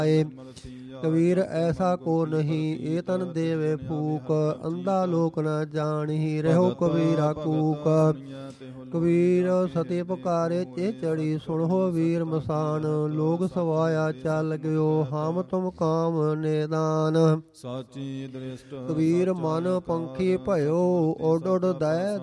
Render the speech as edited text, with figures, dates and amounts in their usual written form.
ਕਬੀਰ ਐਸਾ ਕੋ ਨਹੀਂ ਏ ਤਨ ਦੇਵੇ ਫੂਕ ਅੰਧਾ ਲੋਕ ਨ ਜਾਣੀ ਰਹੋ ਕਬੀਰਾ ਕੂਕ। ਕਬੀਰ ਸਤੀ ਪੁਕਾਰੇ ਚੇ ਚੜੀ ਸੁਣੋ ਵੀਰ ਮਸਾਨ ਲੋਕ ਸਵਾਇਆ ਚੱਲ ਗਿਓ ਹਮ ਤੁਮ ਕਾਮ ਨੇਦਾਨ। ਸਾਚੀ ਦ੍ਰਿਸ਼ਟ ਕਬੀਰ ਮਨ ਪੰਖੀ ਭਇਓ ਉੱਡ ਉੱਡ ਦੈ